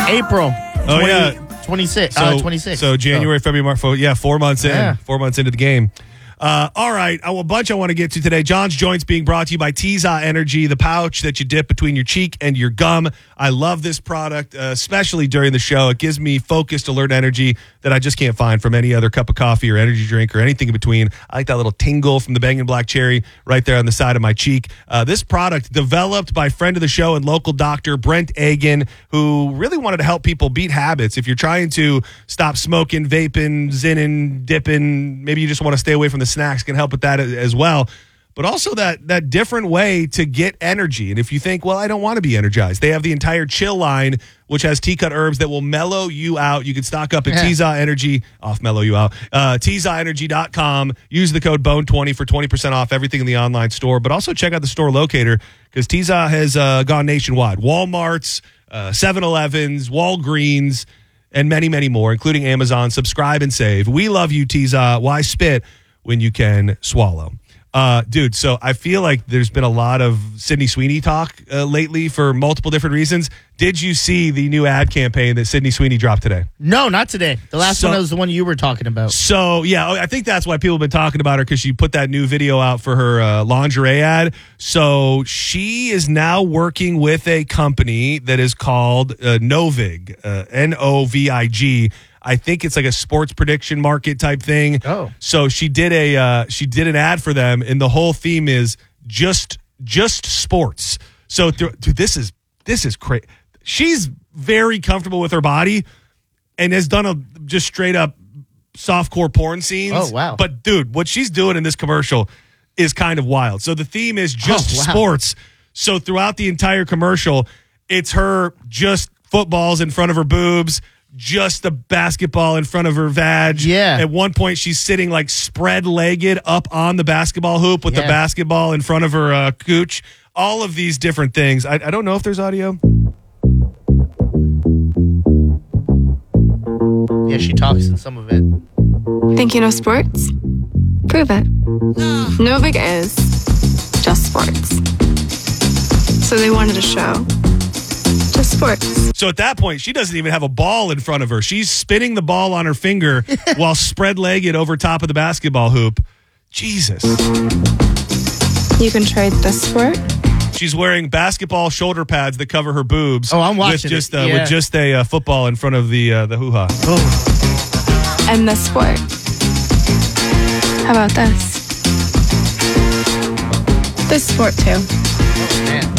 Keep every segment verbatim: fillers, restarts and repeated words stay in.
April. Oh, yeah. twenty-six. So, uh, twenty-six. So January, February, March, four, yeah, four months in. Yeah. Four months into the game. Uh, all right, a bunch I want to get to today. John's Joints being brought to you by Teza Energy, the pouch that you dip between your cheek and your gum. I love this product, uh, especially during the show. It gives me focused, alert energy that I just can't find from any other cup of coffee or energy drink or anything in between. I like that little tingle from the Bangin' Black Cherry right there on the side of my cheek. Uh, this product developed by friend of the show and local doctor Brent Agan, who really wanted to help people beat habits. If you're trying to stop smoking, vaping, zinning, dipping, maybe you just want to stay away from the snacks, can help with that as well. But also that that different way to get energy. And if you think, well, I don't want to be energized, they have the entire Chill line, which has tea-cut herbs that will mellow you out. You can stock up at yeah. Teza Energy, off mellow you out, uh, Teza Energy dot com. Use the code bone twenty for twenty percent off everything in the online store. But also check out the store locator, because Teza has uh, gone nationwide. Walmarts, uh, seven elevens, Walgreens, and many, many more, including Amazon. Subscribe and save. We love you, Teza. Why spit when you can swallow? Uh, dude, so I feel like there's been a lot of Sydney Sweeney talk uh, lately for multiple different reasons. Did you see the new ad campaign that Sydney Sweeney dropped today? No, not today. The last so, one was the one you were talking about. So, yeah, I think that's why people have been talking about her, because she put that new video out for her uh, lingerie ad. So she is now working with a company that is called uh, Novig, uh, N O V I G. I think it's like a sports prediction market type thing. Oh, so she did a uh, she did an ad for them, and the whole theme is just just sports. So, th- dude, this is this is crazy. She's very comfortable with her body, and has done a just straight up softcore porn scenes. Oh wow! But dude, what she's doing in this commercial is kind of wild. So the theme is just oh, wow. sports. So throughout the entire commercial, it's her just footballs in front of her boobs, just the basketball in front of her vag. Yeah. At one point, she's sitting like spread-legged up on the basketball hoop with yeah. the basketball in front of her uh, cooch. All of these different things. I, I don't know if there's audio. Yeah, she talks in some of it. Think you know sports? Prove it. Novig is just sports. So they wanted a show. Just sports. So at that point, she doesn't even have a ball in front of her. She's spinning the ball on her finger while spread-legged over top of the basketball hoop. Jesus. You can trade this sport. She's wearing basketball shoulder pads that cover her boobs. Oh, I'm watching with just, it. Uh, Yeah. With just a uh, football in front of the uh, the hoo-ha. Oh. And this sport. How about this? This sport, too. Oh, man.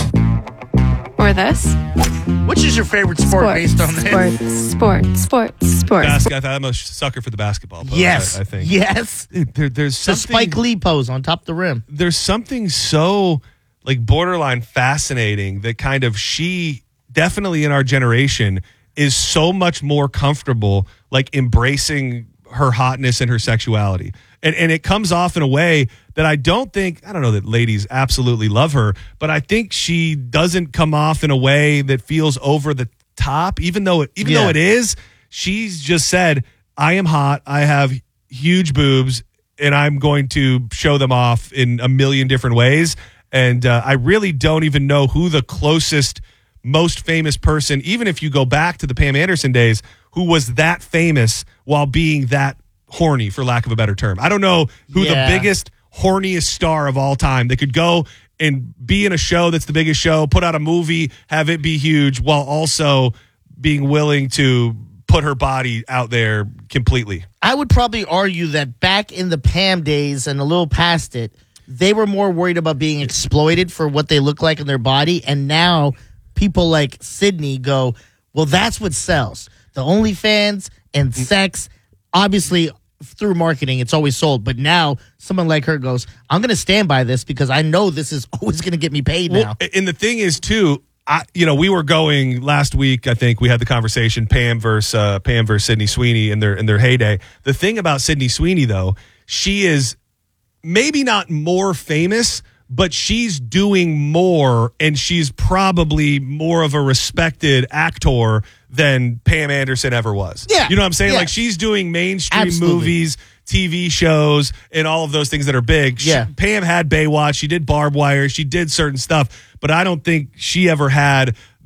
Or this. Which is your favorite sport Sports, based on this? Sports, sports, sports, sports. Bas- I thought I'm a sucker for the basketball pose. Yes. I, I think. Yes. Dude, there, there's The something, Spike Lee pose on top of the rim. There's something so like borderline fascinating that kind of she definitely in our generation is so much more comfortable like embracing her hotness and her sexuality. And and it comes off in a way that I don't think, I don't know that ladies absolutely love her, but I think she doesn't come off in a way that feels over the top, even though it, even Yeah. though it is. She's just said, I am hot, I have huge boobs, and I'm going to show them off in a million different ways. And uh, I really don't even know who the closest, most famous person, even if you go back to the Pam Anderson days, who was that famous while being that horny, for lack of a better term. I don't know who Yeah. the biggest, horniest star of all time that could go and be in a show that's the biggest show, put out a movie, have it be huge, while also being willing to put her body out there completely. I would probably argue that back in the Pam days and a little past it, they were more worried about being exploited for what they look like in their body. And now people like Sydney go, well, that's what sells. The OnlyFans and sex, obviously through marketing, it's always sold. But now someone like her goes, I'm going to stand by this because I know this is always going to get me paid now. Well, and the thing is, too, I, you know, we were going last week. I think we had the conversation Pam versus uh, Pam versus Sydney Sweeney in their in their heyday. The thing about Sydney Sweeney, though, she is maybe not more famous, but she's doing more, and she's probably more of a respected actor than Pam Anderson ever was. Yeah. You know what I'm saying? Yeah. Like, she's doing mainstream Absolutely. movies, T V shows, and all of those things that are big. She- Yeah. Pam had Baywatch. She did Barbed Wire. She did certain stuff, but I don't think she ever had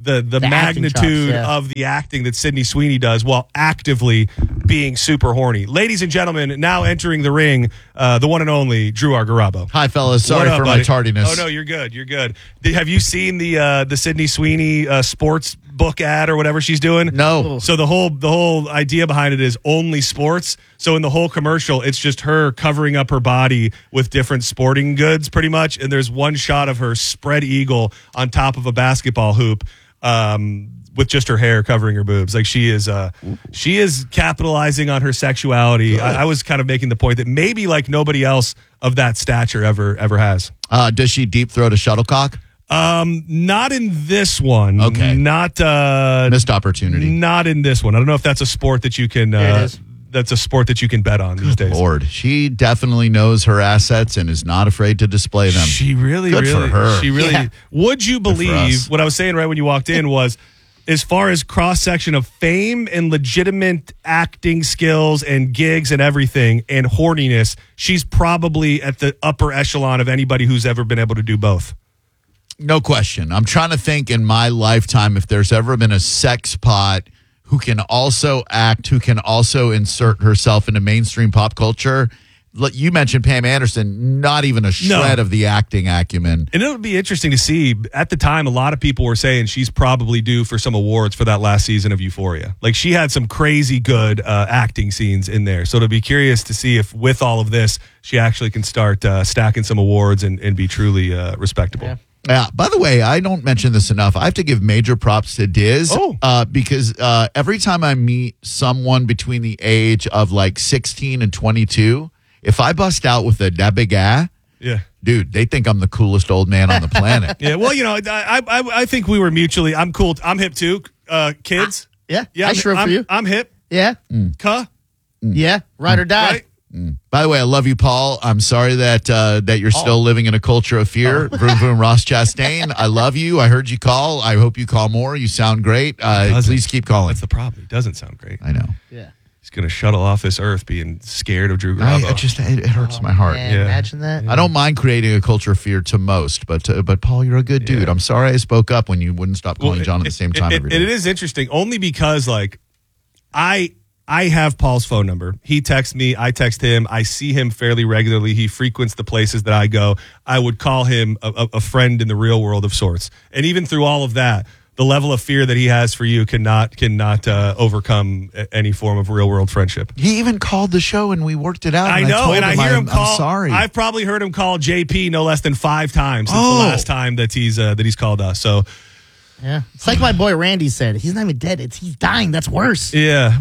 the the, The acting magnitude chops, yeah. of the acting that Sydney Sweeney does while actively being super horny. Ladies and gentlemen, now entering the ring, uh, the one and only Drew Argarabo. Hi, fellas. Sorry What up, for buddy? my tardiness. Oh no, you're good. You're good. Did, have you seen the uh, the Sydney Sweeney uh, sports book ad or whatever she's doing? No. So the whole the whole idea behind it is only sports. So in the whole commercial, it's just her covering up her body with different sporting goods, pretty much. And there's one shot of her spread eagle on top of a basketball hoop. Um, with just her hair covering her boobs. Like she is uh she is capitalizing on her sexuality. I, I was kind of making the point that maybe like nobody else of that stature ever ever has. Uh, does she deep throat a shuttlecock? Um not in this one. Okay. Not uh Missed opportunity. not in this one. I don't know if that's a sport that you can There it uh is. that's a sport that you can bet on these days. Lord, she definitely knows her assets and is not afraid to display them. She really, Good for really, her. she really. Yeah. Would you for us. believe what I was saying right when you walked in was, as far as cross section of fame and legitimate acting skills and gigs and everything and horniness, she's probably at the upper echelon of anybody who's ever been able to do both. No question. I'm trying to think in my lifetime if there's ever been a sex pot who can also act, who can also insert herself into mainstream pop culture. Look, you mentioned Pam Anderson, not even a shred of the acting acumen. And it would be interesting to see. At the time, a lot of people were saying she's probably due for some awards for that last season of Euphoria. Like, she had some crazy good uh, acting scenes in there. So it'll be curious to see if, with all of this, she actually can start uh, stacking some awards and, and be truly uh, respectable. Yeah. Yeah. By the way, I don't mention this enough. I have to give major props to Diz. Oh. Uh, because uh, every time I meet someone between the age of like sixteen and twenty-two, if I bust out with a da big ah, Yeah. dude, they think I'm the coolest old man on the planet. Yeah, well, you know, I, I I think we were mutually. I'm cool. I'm hip too. Uh, kids. Yeah, Yeah, I I'm, sure for I'm, you. I'm hip. Yeah, Cuh. yeah, ride or die. Right. By the way, I love you, Paul. I'm sorry that uh, that you're still living in a culture of fear. Vroom, vroom, Ross Chastain. I love you. I heard you call. I hope you call more. You sound great. Uh, Doesn't. please keep calling. That's the problem. He doesn't sound great. I know. Yeah. He's going to shuttle off this earth being scared of Drew I, Garabo. it just it, it hurts my heart. Man, Yeah. imagine that. I don't mind creating a culture of fear to most, but uh, but Paul, you're a good dude. Yeah. I'm sorry I spoke up when you wouldn't stop calling Well, John at it- the same it- time it- every and day. it is interesting only because, like, I I have Paul's phone number. He texts me. I text him. I see him fairly regularly. He frequents the places that I go. I would call him a, a, a friend in the real world of sorts. And even through all of that, the level of fear that he has for you cannot cannot uh, overcome a- any form of real world friendship. He even called the show and we worked it out. I and know, told and I him, hear I'm, him call. I'm sorry. I've probably heard him call J P no less than five times since Oh. the last time that he's uh, that he's called us. So Yeah, it's like my boy Randy said. He's not even dead. It's he's dying. That's worse. yeah,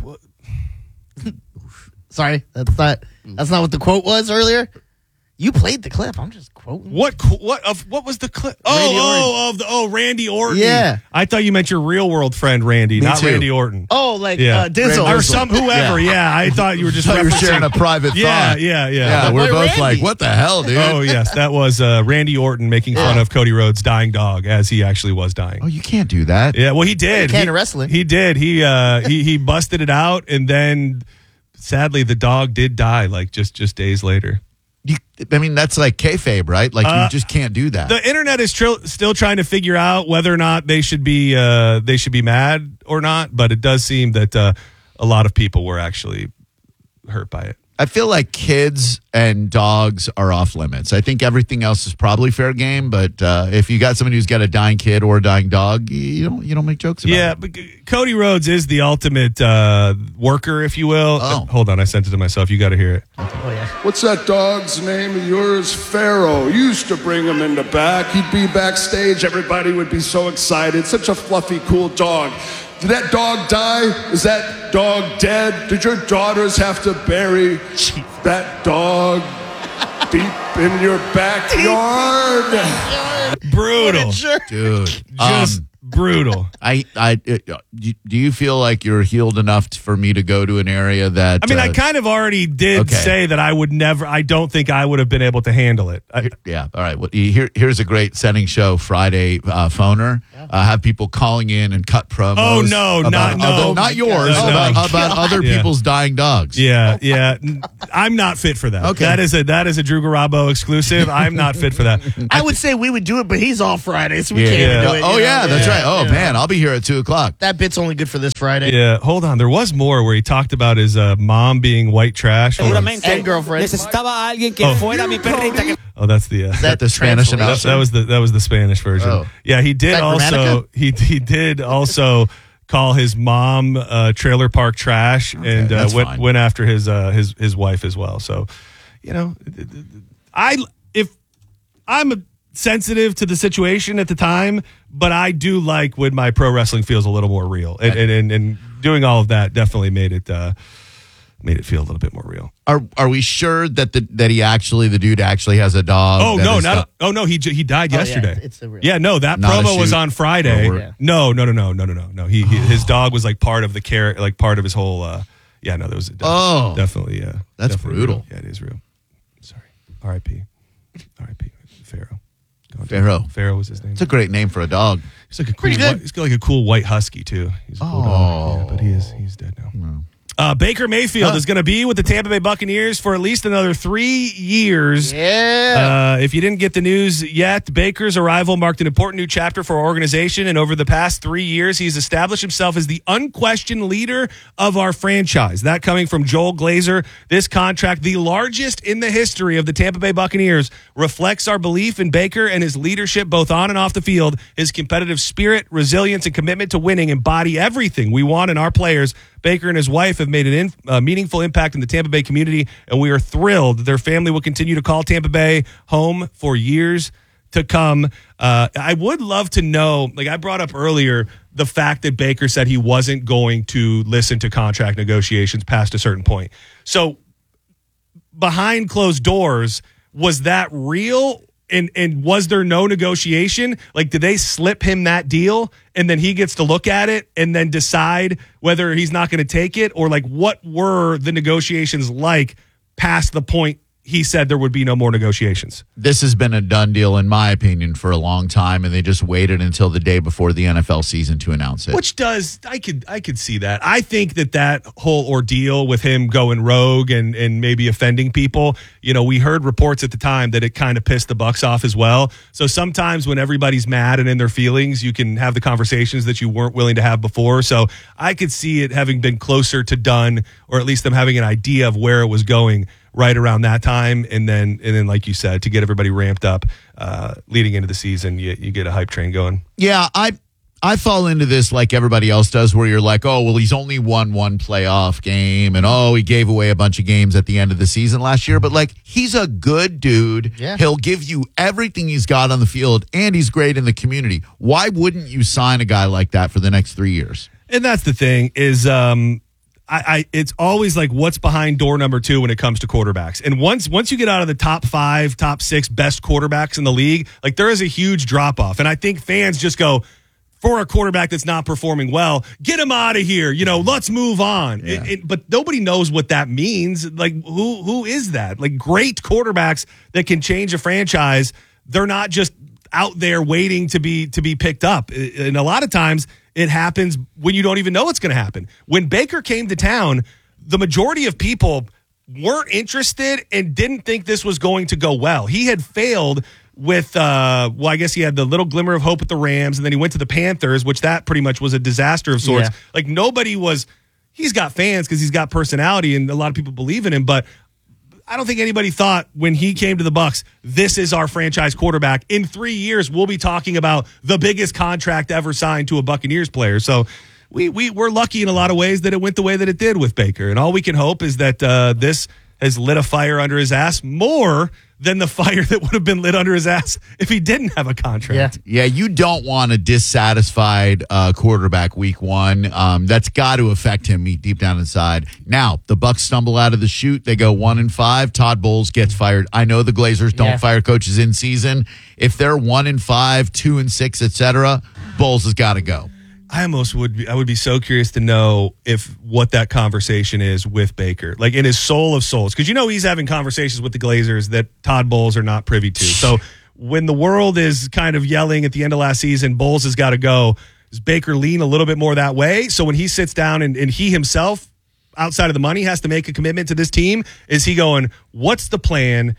Sorry, that's not that's not what the quote was earlier. You played the clip. I'm just quoting. what qu- what of what was the clip? Oh, Randy oh, of the oh Randy Orton. Yeah. I thought you meant your real world friend Randy, Me not too. Randy Orton. Oh, like Yeah. uh, Dizzle or some whoever. Yeah, I thought you were just I thought you were referencing- sharing a private Yeah, thought. yeah, yeah. Yeah, My we're boy both Randy. like, what the hell, dude? Oh yes, that was uh, Randy Orton making fun Yeah. of Cody Rhodes' dying dog as he actually was dying. Oh, you can't do that. Yeah, well, he did. You can't he, in wrestling. He did. He uh, he he busted it out, and then sadly, the dog did die. Like just just days later. You, I mean, that's like kayfabe, right? Like, Uh, you just can't do that. The internet is tr- still trying to figure out whether or not they should be uh, they should be mad or not. But it does seem that uh, a lot of people were actually hurt by it. I feel like kids and dogs are off limits. I think everything else is probably fair game, but uh, if you got somebody who's got a dying kid or a dying dog, you don't you don't make jokes about Yeah, it. but C- Cody Rhodes is the ultimate uh, worker, if you will. Oh. Uh, hold on, I sent it to myself. You got to hear it. Oh yeah. What's that dog's name of yours? Pharaoh. You used to bring him in the back. He'd be backstage. Everybody would be so excited. Such a fluffy, cool dog. Did that dog die? Is that dog dead? Did your daughters have to bury that dog deep in your backyard? Brutal, Dude. just Um, brutal. I, I, uh, do do you feel like you're healed enough t- for me to go to an area that? I mean, I uh, kind of already did okay. say that I would never. I don't think I would have been able to handle it. I, Yeah. All right. Well, here, here's a great setting show Friday uh, phoner. Uh, have people calling in and cut promos. Oh, no, about not- no. other- Oh, not my yours. God. About, Oh, about other Yeah. people's dying dogs. Yeah, yeah. N- I'm not fit for that. Okay. That is a that is a Drew Garabo exclusive. I'm not fit for that. I would say we would do it, but he's off Friday, so we Yeah. can't Yeah. do it. Oh you yeah, know? that's right. Oh yeah. man, I'll be here at two o'clock. That bit's only good for this Friday. Yeah, hold on. There was more where he talked about his uh, mom being white trash. Hold on. Seguramente And girlfriend. necesitaba a alguien que Oh. fuera mi perrita. Que... Oh, that's the. Uh, Is that the Spanish translation? that, announcement? that was the that was the Spanish version. Oh. Yeah, he did Is that also. He he did also call his mom uh, trailer park trash and uh, that's went fine. went after his uh, his his wife as well. So, you know, I if I'm sensitive to the situation at the time, but I do like when my pro wrestling feels a little more real, and and, and, and doing all of that definitely made it uh, made it feel a little bit more real. Are are we sure that the that he actually the dude actually has a dog? Oh that no, is not dog- oh no, he j- he died Oh, yeah, yesterday. it's- it's a real- yeah, no, that Not a promo was shoot. on Friday. Oh, yeah. No, no, no, no, no, no, no, no. He, he his dog was like part of the care, like part of his whole. Uh, yeah, no, there was definitely, Oh. definitely, yeah, That's definitely brutal. real. Yeah, it is real. Sorry, R I P, R I P, Pharaoh. Go on. Pharaoh. Pharaoh was his name. It's a great name for a dog. He's like a cool. Pretty good. White, he's got like a cool white husky too. He's a cool Oh. dog. Yeah, but he is he's dead now. Uh, Baker Mayfield is going to be with the Tampa Bay Buccaneers for at least another three years. Yeah. Uh, if you didn't get the news yet, Baker's arrival marked an important new chapter for our organization, and over the past three years, he's established himself as the unquestioned leader of our franchise. That coming from Joel Glazer. This contract, the largest in the history of the Tampa Bay Buccaneers, reflects our belief in Baker and his leadership both on and off the field. His competitive spirit, resilience, and commitment to winning embody everything we want in our players. Baker and his wife have made an in, uh, meaningful impact in the Tampa Bay community, and we are thrilled that their family will continue to call Tampa Bay home for years to come. Uh, I would love to know, like I brought up earlier, the fact that Baker said he wasn't going to listen to contract negotiations past a certain point. So behind closed doors, was that real? And and was there no negotiation? Like, did they slip him that deal and then he gets to look at it and then decide whether he's not going to take it? Or like, what were the negotiations like past the point he said there would be no more negotiations? This has been a done deal, in my opinion, for a long time, and they just waited until the day before the N F L season to announce it. Which does, I could I could see that. I think that that whole ordeal with him going rogue and, and maybe offending people, you know, we heard reports at the time that it kind of pissed the Bucs off as well. So sometimes when everybody's mad and in their feelings, you can have the conversations that you weren't willing to have before. So I could see it having been closer to done, or at least them having an idea of where it was going right around that time, and then and then like you said, to get everybody ramped up uh, leading into the season, you, you get a hype train going. Yeah, I I fall into this like everybody else does, where you're like, oh, well, he's only won one playoff game, and oh, he gave away a bunch of games at the end of the season last year. But like, he's a good dude. Yeah. He'll give you everything he's got on the field, and he's great in the community. Why wouldn't you sign a guy like that for the next three years? And that's the thing is, um, I, I it's always like what's behind door number two when it comes to quarterbacks. And once once you get out of the top five, top six best quarterbacks in the league, like there is a huge drop off. And I think fans just go, for a quarterback that's not performing well, get him out of here. You know, let's move on. Yeah. It, it, but nobody knows what that means. Like, who who is that? Like, great quarterbacks that can change a franchise. They're not just out there waiting to be to be picked up. And a lot of times it happens when you don't even know it's going to happen. When Baker came to town, the majority of people weren't interested and didn't think this was going to go well. He had failed with, uh, well, I guess he had the little glimmer of hope with the Rams, and then he went to the Panthers, which that pretty much was a disaster of sorts. Yeah. Like, nobody was, he's got fans because he's got personality and a lot of people believe in him, but I don't think anybody thought when he came to the Bucs, this is our franchise quarterback. In three years, we'll be talking about the biggest contract ever signed to a Buccaneers player. So we, we, we're lucky in a lot of ways that it went the way that it did with Baker. And all we can hope is that uh, this has lit a fire under his ass more than the fire that would have been lit under his ass if he didn't have a contract. Yeah, you don't want a dissatisfied uh, quarterback week one. Um, that's got to affect him deep down inside. Now, the Bucs stumble out of the chute. They go one and five. Todd Bowles gets fired. I know the Glazers don't Yeah. fire coaches in season. If they're one and five, two and six, et cetera, Bowles has got to go. I almost would be, I would be so curious to know if what that conversation is with Baker, like in his soul of souls. Because you know he's having conversations with the Glazers that Todd Bowles are not privy to. So when the world is kind of yelling at the end of last season, Bowles has got to go, does Baker lean a little bit more that way? So when he sits down and, and he himself, outside of the money, has to make a commitment to this team, is he going, what's the plan?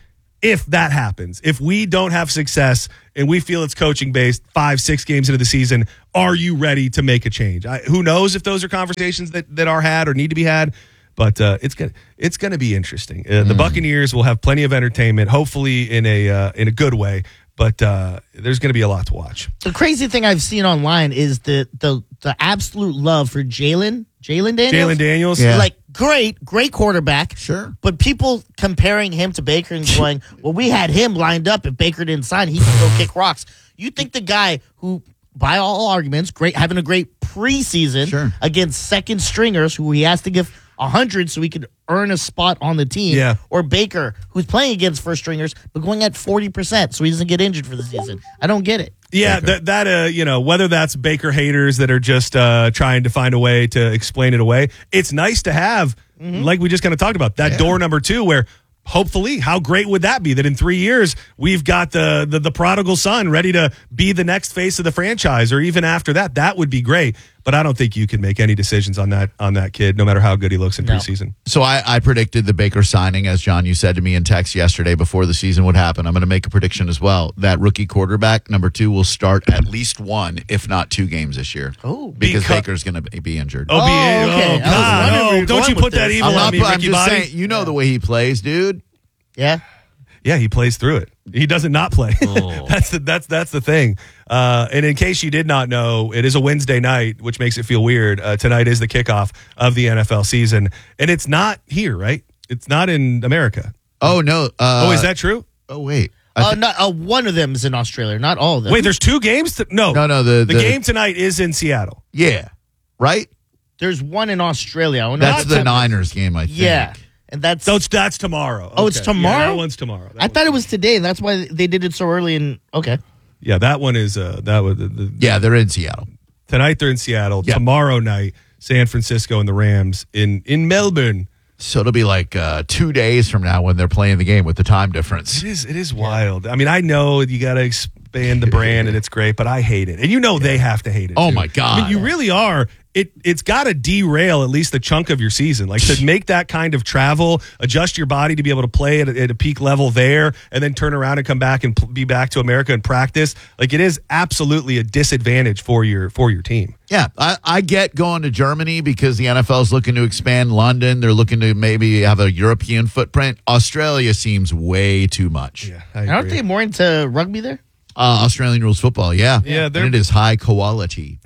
if that happens, if we don't have success and we feel it's coaching based five, six games into the season, are you ready to make a change? I, who knows if those are conversations that, that are had or need to be had, but uh, it's gonna it's gonna be interesting. Uh, the mm. Buccaneers will have plenty of entertainment, hopefully in a uh, in a good way. But uh, there's going to be a lot to watch. The crazy thing I've seen online is the the the absolute love for Jalen Jalen Daniels. Jalen Daniels, yeah. Like great, great quarterback. Sure. But people comparing him to Baker and going, well, we had him lined up. If Baker didn't sign, he could go kick rocks. You think the guy who, by all arguments, great having a great preseason Sure. against second stringers who he has to give one hundred so he could earn a spot on the team, Yeah. or Baker, who's playing against first stringers but going at forty percent so he doesn't get injured for the season. I don't get it. Yeah, that that uh, you know, whether that's Baker haters that are just uh, trying to find a way to explain it away, it's nice to have, mm-hmm. like we just kind of talked about, that yeah. door number two where hopefully, how great would that be that in three years we've got the, the the prodigal son ready to be the next face of the franchise, or even after that, that would be great. But I don't think you can make any decisions on that on that kid, no matter how good he looks in no. preseason. So I, I predicted the Baker signing, as John, you said to me in text yesterday before the season would happen. I'm going to make a prediction as well. That rookie quarterback, number two, will start at least one, if not two games this year. Oh, because Beca- Baker's going to be injured. Oh, oh okay. oh God, no. Don't you put that this. evil I'm on not, me, I'm Ricky just Bobby. saying, you know yeah. the way he plays, dude. Yeah. Yeah, he plays through it. He doesn't not play. Oh. that's the that's that's the thing. Uh, and in case you did not know, it is a Wednesday night, which makes it feel weird. Uh, tonight is the kickoff of the N F L season, and it's not here, right? It's not in America. Oh no! Uh, oh, is that true? Oh wait. Uh, th- not uh, one of them is in Australia, not all of them. Wait, there's two games. To, no, no, no. The, the the game tonight is in Seattle. Yeah, right. There's one in Australia. That's the Niners game, I think. Yeah. And that's so it's, that's tomorrow. Oh, it's Okay. tomorrow? Yeah, that one's tomorrow. That I one's thought it was today, and that's why they did it so early. And okay, Yeah, that one is uh, that was the, the, Yeah, they're in Seattle. tonight. They're in Seattle. Yeah. Tomorrow night, San Francisco and the Rams in in Melbourne. So it'll be like uh, two days from now when they're playing the game with the time difference. It is it is wild. I mean, I know you got to expand the brand, and it's great, but I hate it, and you know they have to hate it. Oh, too. my God. I mean, you really are. It it's got to derail at least a chunk of your season, like to make that kind of travel, adjust your body to be able to play at a, at a peak level there, and then turn around and come back and p- be back to America and practice. Like it is absolutely a disadvantage for your for your team. Yeah, I, I get going to Germany because the N F L is looking to expand London. They're looking to maybe have a European footprint. Australia seems way too much. Yeah, I aren't agree. they more into rugby there? Uh, Australian rules football, yeah. Yeah, they're- and it is high quality.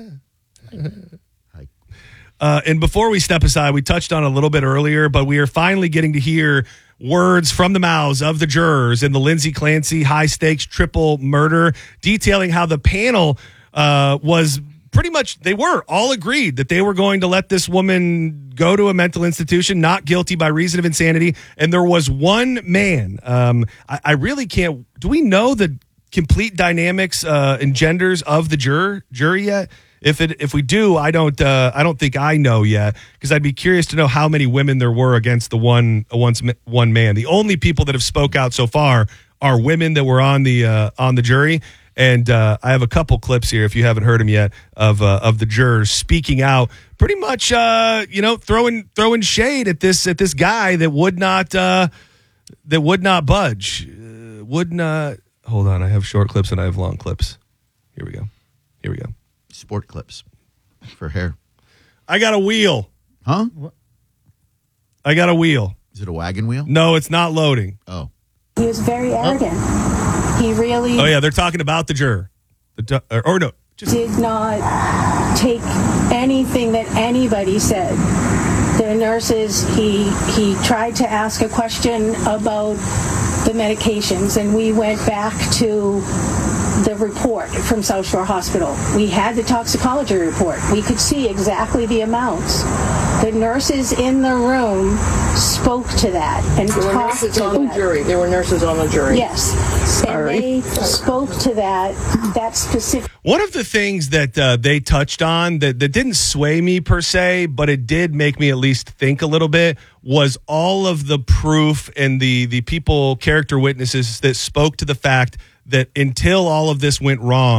Uh, and before we step aside, we touched on it a little bit earlier, but we are finally getting to hear words from the mouths of the jurors in the Lindsay Clancy high-stakes triple murder, detailing how the panel uh, was pretty much, they were all agreed that they were going to let this woman go to a mental institution, not guilty by reason of insanity. And there was one man. Um, I, I really can't, do we know the complete dynamics uh, and genders of the juror jury yet? If it if we do, I don't uh, I don't think I know yet, because I'd be curious to know how many women there were against the one uh, once one man. The only people that have spoke out so far are women that were on the uh, on the jury, and uh, I have a couple clips here if you haven't heard them yet of uh, of the jurors speaking out, pretty much uh, you know throwing throwing shade at this at this guy that would not uh, that would not budge, uh, would not. Hold on, I have short clips and I have long clips. Here we go. Here we go. Sport clips for hair. I got a wheel. Huh? I got a wheel. Is it a wagon wheel? No, it's not loading. Oh. He was very arrogant. He really Oh, yeah, they're talking about the juror. The du- or, or no. Just, did not take anything that anybody said. The nurses, he he tried to ask a question about the medications, and we went back to the report from South Shore Hospital. We had the toxicology report. We could see exactly the amounts. The nurses in the room spoke to that and There were talked nurses to on the that. jury. There were nurses on the jury. Yes. Sorry. And they spoke to that, that specific. one of the things that uh, they touched on that, that didn't sway me per se, but it did make me at least think a little bit, was all of the proof and the the people, character witnesses that spoke to the fact that until all of this went wrong,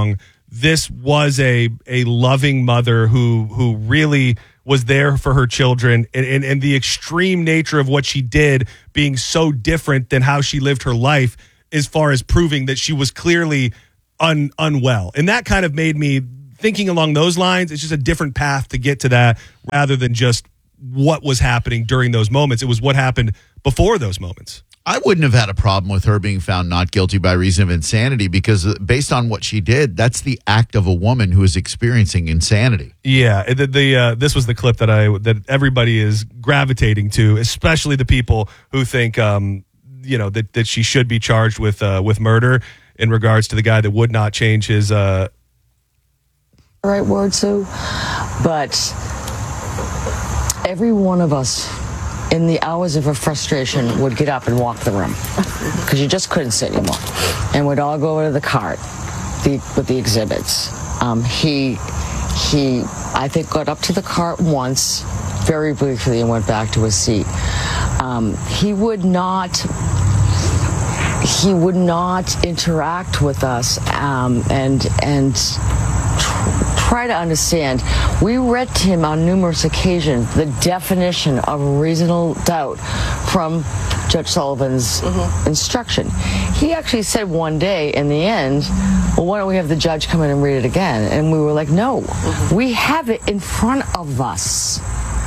this was a a loving mother who who really was there for her children, and, and, and the extreme nature of what she did being so different than how she lived her life as far as proving that she was clearly un, unwell. And that kind of made me thinking along those lines. It's just a different path to get to that rather than just what was happening during those moments. It was what happened before those moments. I wouldn't have had a problem with her being found not guilty by reason of insanity because based on what she did, that's the act of a woman who is experiencing insanity. Yeah, the, the uh, this was the clip that I that everybody is gravitating to, especially the people who think um, you know that, that she should be charged with uh, with murder in regards to the guy that would not change his uh... right word, Sue, but every one of us in the hours of her frustration would get up and walk the room because you just couldn't sit anymore, and we'd all go over to the cart the, with the exhibits. Um, he, he, I think, got up to the cart once, very briefly, and went back to his seat. Um, he would not. He would not interact with us, um, and and. Try to understand. We read to him on numerous occasions the definition of reasonable doubt from Judge Sullivan's mm-hmm. instruction. He actually said one day in the end, well, why don't we have the judge come in and read it again? And we were like, no, mm-hmm. we have it in front of us.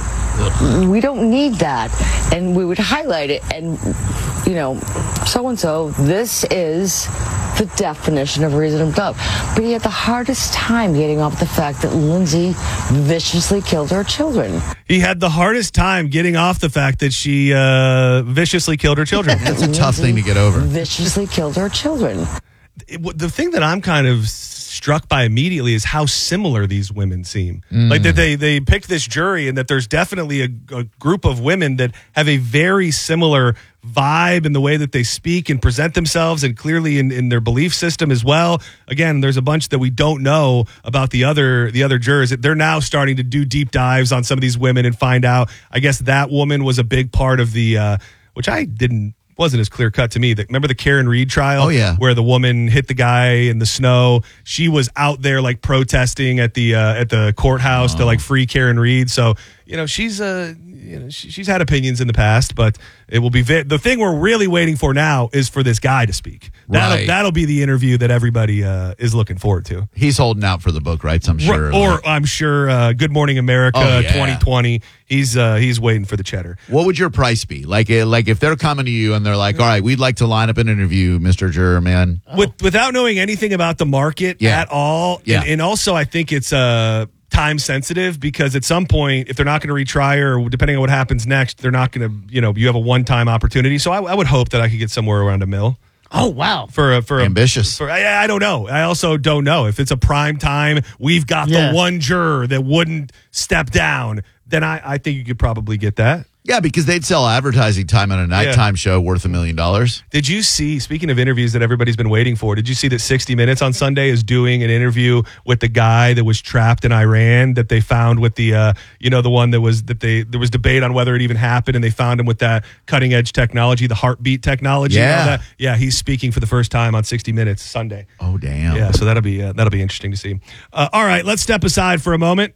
We don't need that. And we would highlight it and, you know, so-and-so, this is the definition of reasonable doubt. But he had the hardest time getting off the fact that Lindsay viciously killed her children. He had the hardest time getting off the fact that she uh, viciously killed her children. That's a tough thing to get over. Viciously killed her children. It, the thing that I'm kind of struck by immediately is how similar these women seem. Mm. Like that they they picked this jury and that there's definitely a, a group of women that have a very similar vibe in the way that they speak and present themselves, and clearly in, in their belief system as well. Again, there's a bunch that we don't know about the other the other jurors. They're now starting to do deep dives on some of these women and find out, I guess that woman was a big part of the, uh, which I didn't, wasn't as clear cut to me. That remember the Karen Reed trial? Oh, yeah. Where the woman hit the guy in the snow. She was out there like protesting at the uh, at the courthouse oh. to like free Karen Reed. So, you know, she's uh, you know, she, she's had opinions in the past, but it will be vi- the thing we're really waiting for now is for this guy to speak. That'll Right. that'll be the interview that everybody uh, is looking forward to. He's holding out for the book rights, I'm sure. Or, or like. I'm sure uh, Good Morning America Oh, yeah. twenty twenty. He's uh, he's waiting for the cheddar. What would your price be? Like, uh, like if they're coming to you and they're like, all right, we'd like to line up an interview, Mister Juror, man. With, without knowing anything about the market Yeah. at all. Yeah. And, and also, I think it's uh, time sensitive because at some point, if they're not going to retry or depending on what happens next, they're not going to, you know, you have a one time opportunity. So I, I would hope that I could get somewhere around a mil. Oh, wow. For a, for a, Ambitious. For, I, I don't know. I also don't know if it's a prime time. We've got Yeah. the one juror that wouldn't step down. Then I, I think you could probably get that. Yeah, because they'd sell advertising time on a nighttime show worth a million dollars. Did you see, speaking of interviews that everybody's been waiting for, did you see that sixty minutes on Sunday is doing an interview with the guy that was trapped in Iran that they found with the, uh, you know, the one that was, that they, there was debate on whether it even happened, and they found him with that cutting edge technology, the heartbeat technology. Yeah. and all that. Yeah, he's speaking for the first time on sixty minutes Sunday. Oh, damn. Yeah, so that'll be, uh, that'll be interesting to see. Uh, all right, let's step aside for a moment.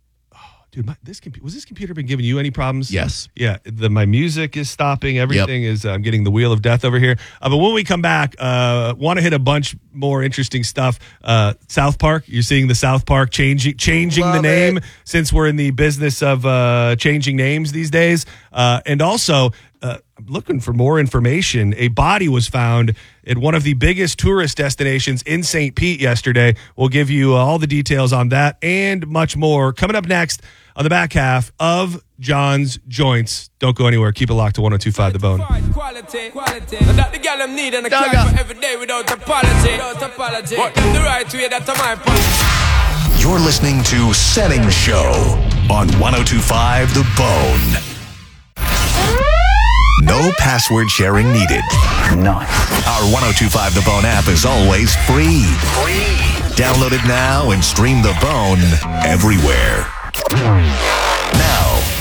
Dude, my, this computer was this computer been giving you any problems? Yes. Yeah. The my music is stopping. Everything yep. is. I'm getting the wheel of death over here. Uh, but when we come back, uh, want to hit a bunch more interesting stuff. Uh, South Park. You're seeing the South Park changing changing Love the name it. since we're in the business of uh, changing names these days. Uh, and also, uh, I'm looking for more information. A body was found at one of the biggest tourist destinations in Saint Pete yesterday. We'll give you all the details on that and much more coming up next on the back half of John's Joints. Don't go anywhere. Keep it locked to one oh two point five The Bone. Quality, quality. And that the girl them need and I cry for every day without apology. Without apology. What? The right way, that's my point. You're listening to Setting Show on one oh two point five The Bone. No password sharing needed. Nice. Our one oh two point five The Bone app is always free. Free. Download it now and stream The Bone everywhere. Now, a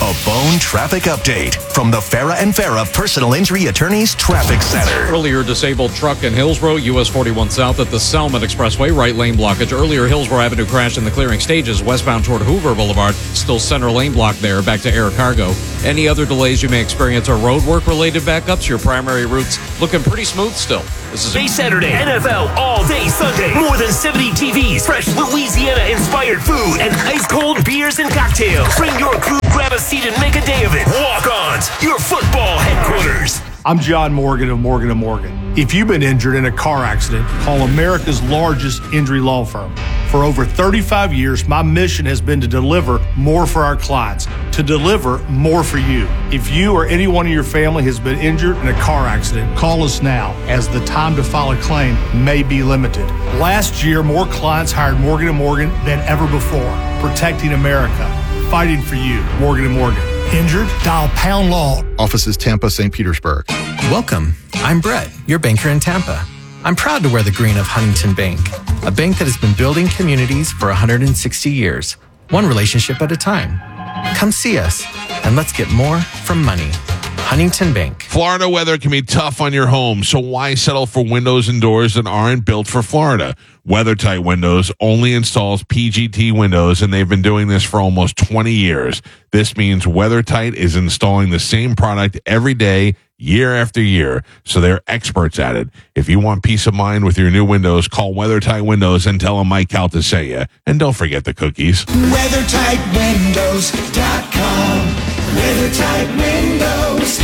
The Bone Traffic Update from the Farah and Farah Personal Injury Attorneys Traffic Center. Earlier, disabled truck in Hillsborough, U S forty-one South at the Selman Expressway, right lane blockage. Earlier, Hillsborough Avenue crash in the clearing stages, westbound toward Hoover Boulevard, still center lane block there, back to air cargo. Any other delays you may experience are road work related backups. Your primary routes looking pretty smooth still. This is Day Saturday, N F L all day Sunday. More than seventy T Vs, fresh Louisiana-inspired food, and ice-cold beers and cocktails. Bring your crew, grab a seat, and make a day of it. Walk-Ons, your football headquarters. I'm John Morgan of Morgan and Morgan. If you've been injured in a car accident, call America's largest injury law firm. For over thirty-five years, my mission has been to deliver more for our clients, to deliver more for you. If you or anyone in your family has been injured in a car accident, call us now, as the time to file a claim may be limited. Last year, more clients hired Morgan and Morgan than ever before, protecting America, fighting for you. Morgan and Morgan. Injured? Dial pound law. Offices Tampa, Saint Petersburg. Welcome. I'm Brett, your banker in Tampa. I'm proud to wear the green of Huntington Bank, a bank that has been building communities for one hundred sixty years, one relationship at a time. Come see us, and let's get more from money. Huntington Bank. Florida weather can be tough on your home, so why settle for windows and doors that aren't built for Florida? WeatherTight Windows only installs P G T windows, and they've been doing this for almost twenty years. This means WeatherTight is installing the same product every day, year after year, so they're experts at it. If you want peace of mind with your new windows, call WeatherTight Windows and tell them Mike Calta sent you. And don't forget the cookies. weather tight windows dot com. WeatherTight Windows.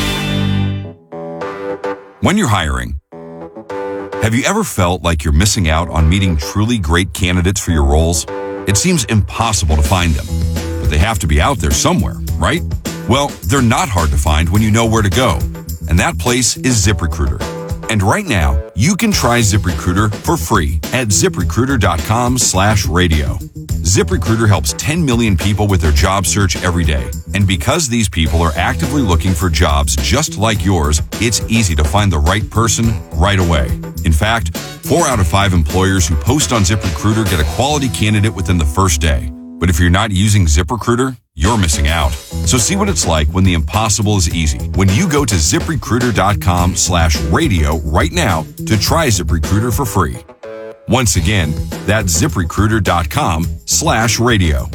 When you're hiring, have you ever felt like you're missing out on meeting truly great candidates for your roles? It seems impossible to find them, but they have to be out there somewhere, right? Well, they're not hard to find when you know where to go, and that place is ZipRecruiter. And right now, you can try ZipRecruiter for free at ZipRecruiter.com slash radio. ZipRecruiter helps ten million people with their job search every day. And because these people are actively looking for jobs just like yours, it's easy to find the right person right away. In fact, four out of five employers who post on ZipRecruiter get a quality candidate within the first day. But if you're not using ZipRecruiter, you're missing out. So see what it's like when the impossible is easy. When you go to ZipRecruiter.com slash radio right now to try ZipRecruiter for free. Once again, that's ZipRecruiter.com slash radio.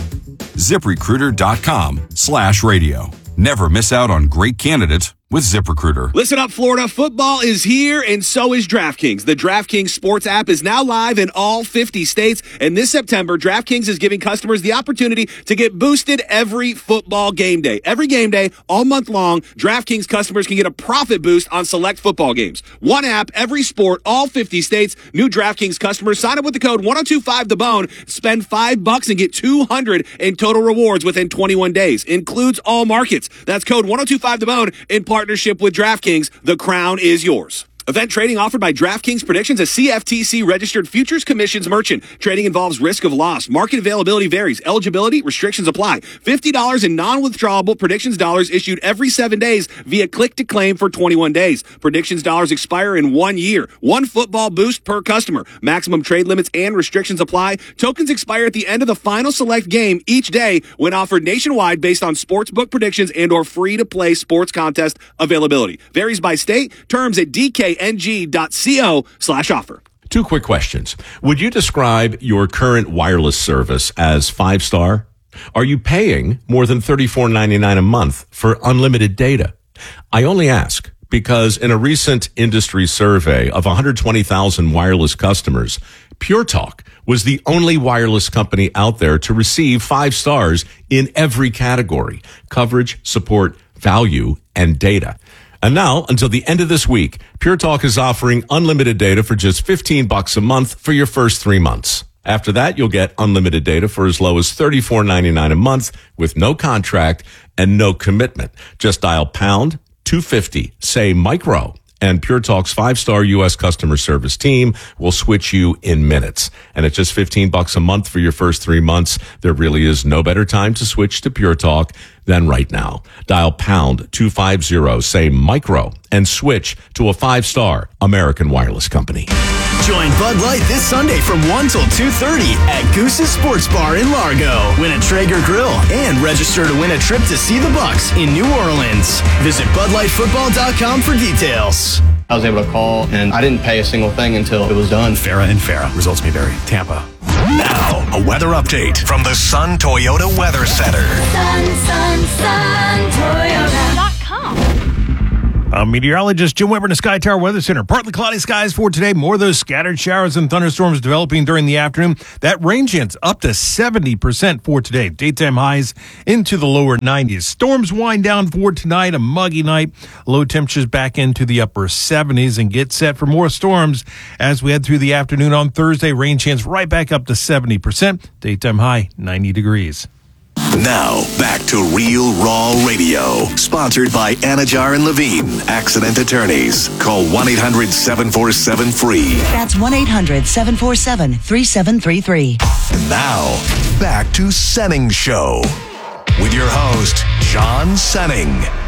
ZipRecruiter.com slash radio. Never miss out on great candidates with ZipRecruiter. Listen up, Florida. Football is here, and so is DraftKings. The DraftKings Sports app is now live in all fifty states, and this September, DraftKings is giving customers the opportunity to get boosted every football game day. Every game day, all month long, DraftKings customers can get a profit boost on select football games. One app, every sport, all fifty states. New DraftKings customers sign up with the code one oh two five the bone, spend five bucks and get two hundred in total rewards within twenty-one days. Includes all markets. That's code one oh two five the bone in partnership with DraftKings. The crown is yours. Event trading offered by DraftKings Predictions, a C F T C-registered futures commissions merchant. Trading involves risk of loss. Market availability varies. Eligibility restrictions apply. fifty dollars in non-withdrawable Predictions dollars issued every seven days via click-to-claim for twenty-one days. Predictions dollars expire in one year. One football boost per customer. Maximum trade limits and restrictions apply. Tokens expire at the end of the final select game each day when offered nationwide based on sportsbook predictions and or free-to-play sports contest availability. Varies by state. Terms at D K N G dot co slash offer. Two quick questions. Would you describe your current wireless service as five-star? Are you paying more than thirty-four ninety-nine a month for unlimited data? I only ask because in a recent industry survey of one hundred twenty thousand wireless customers, Pure Talk was the only wireless company out there to receive five stars in every category: coverage, support, value, and data. And now, until the end of this week, Pure Talk is offering unlimited data for just fifteen bucks a month for your first three months. After that, you'll get unlimited data for as low as thirty-four ninety-nine a month with no contract and no commitment. Just dial pound two fifty, say micro, and Pure Talk's five-star U S customer service team will switch you in minutes. And at just fifteen bucks a month for your first three months, there really is no better time to switch to Pure Talk than right now. Dial pound two fifty, say micro, and switch to a five-star American wireless company. Join Bud Light this Sunday from one till two thirty at Goose's Sports Bar in Largo. Win a Traeger grill and register to win a trip to see the Bucks in New Orleans. Visit Bud Light Football dot com for details. I was able to call, and I didn't pay a single thing until it was done. Farrah and Farrah. Results may vary. Tampa. Now, a weather update from the Sun Toyota Weather Center. Sun, sun, sun, Toyota dot com. I'm meteorologist Jim Weber in the Sky Tower Weather Center. Partly cloudy skies for today. More of those scattered showers and thunderstorms developing during the afternoon. That rain chance up to seventy percent for today. Daytime highs into the lower nineties. Storms wind down for tonight. A muggy night. Low temperatures back into the upper seventies. And get set for more storms as we head through the afternoon on Thursday. Rain chance right back up to seventy percent. Daytime high ninety degrees. Now, back to Real Raw Radio. Sponsored by Anajar and Levine, accident attorneys. Call one eight hundred seven four seven free. That's one eight hundred seven four seven three seven three three. Now, back to Senning Show with your host, John Senning.